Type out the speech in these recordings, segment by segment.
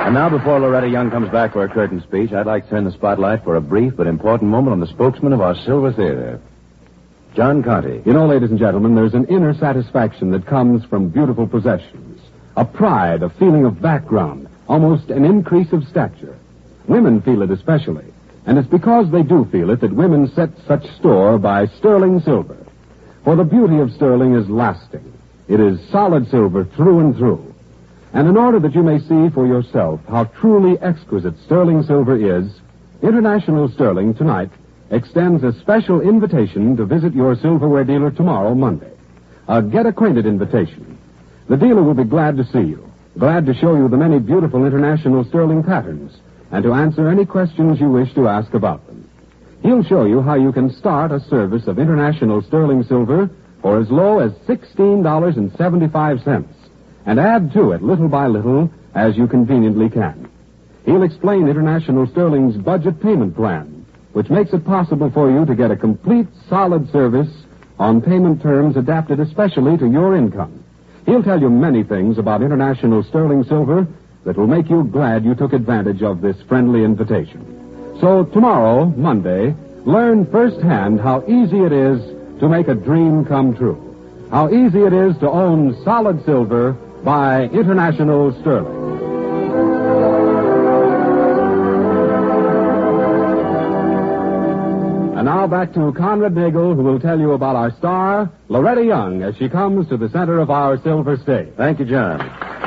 And now, before Loretta Young comes back for her curtain speech, I'd like to turn the spotlight for a brief but important moment on the spokesman of our Silver Theater, John Conte. You know, ladies and gentlemen, there's an inner satisfaction that comes from beautiful possessions. A pride, a feeling of background, almost an increase of stature. Women feel it especially. And it's because they do feel it that women set such store by sterling silver. For the beauty of sterling is lasting. It is solid silver through and through. And in order that you may see for yourself how truly exquisite sterling silver is, International Sterling tonight extends a special invitation to visit your silverware dealer tomorrow, Monday. A get-acquainted invitation. The dealer will be glad to see you, glad to show you the many beautiful International Sterling patterns, and to answer any questions you wish to ask about them. He'll show you how you can start a service of International Sterling silver for as low as $16.75, and add to it little by little as you conveniently can. He'll explain International Sterling's budget payment plan, which makes it possible for you to get a complete, solid service on payment terms adapted especially to your income. He'll tell you many things about International Sterling silver that will make you glad you took advantage of this friendly invitation. So tomorrow, Monday, learn firsthand how easy it is to make a dream come true. How easy it is to own solid silver by International Sterling. And now back to Conrad Nagel, who will tell you about our star, Loretta Young, as she comes to the center of our silver stage. Thank you, John.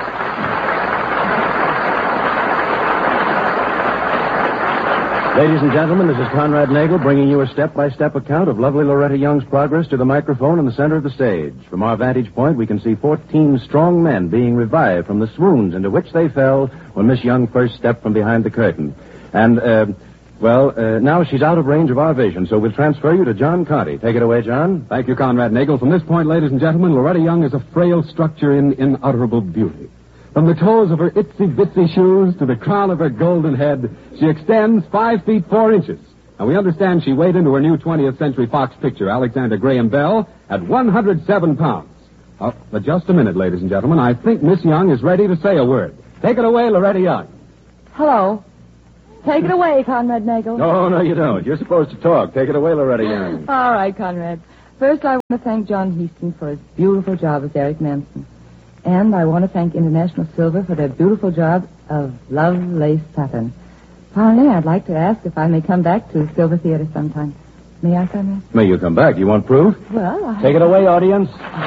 Ladies and gentlemen, this is Conrad Nagel bringing you a step-by-step account of lovely Loretta Young's progress to the microphone in the center of the stage. From our vantage point, we can see 14 strong men being revived from the swoons into which they fell when Miss Young first stepped from behind the curtain. And, now she's out of range of our vision, so we'll transfer you to John Conte. Take it away, John. Thank you, Conrad Nagel. From this point, ladies and gentlemen, Loretta Young is a frail structure in unutterable beauty. From the toes of her itsy-bitsy shoes to the crown of her golden head, she extends 5 feet 4 inches. And we understand she weighed into her new 20th Century Fox picture, Alexander Graham Bell, at 107 pounds. But just a minute, ladies and gentlemen. I think Miss Young is ready to say a word. Take it away, Loretta Young. Hello. Take it away, Conrad Nagel. No, you don't. You're supposed to talk. Take it away, Loretta Young. All right, Conrad. First, I want to thank John Heaston for his beautiful job as Eric Manson. And I want to thank International Silver for their beautiful job of love lace satin. Finally, I'd like to ask if I may come back to Silver Theater sometime. May I, Conrad? May you come back? You want proof? Well, Take it away, audience.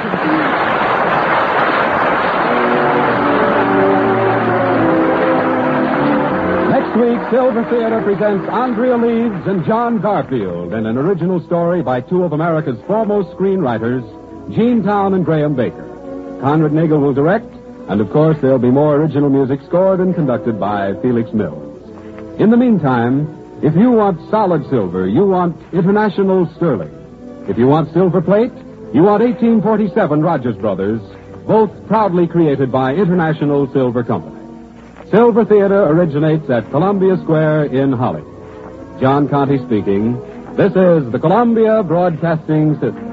Next week, Silver Theater presents Andrea Leeds and John Garfield in an original story by two of America's foremost screenwriters, Gene Towne and Graham Baker. Conrad Nagel will direct, and of course there'll be more original music scored and conducted by Felix Mills. In the meantime, if you want solid silver, you want International Sterling. If you want silver plate, you want 1847 Rogers Brothers, both proudly created by International Silver Company. Silver Theater originates at Columbia Square in Hollywood. John Conte speaking. This is the Columbia Broadcasting System.